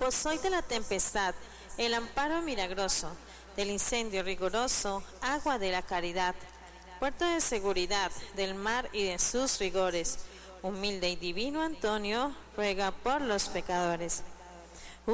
Yo soy de la tempestad, el amparo milagroso, del incendio riguroso, agua de la caridad, puerto de seguridad del mar y de sus rigores. Humilde y divino Antonio, ruega por los pecadores.